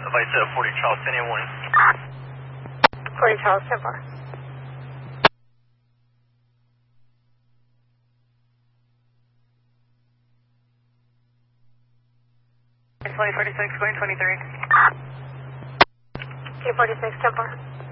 Advice 40 Charles, 10 warning. 40 Charles, 10 4. Flight 46, going 23. K46, 10 4.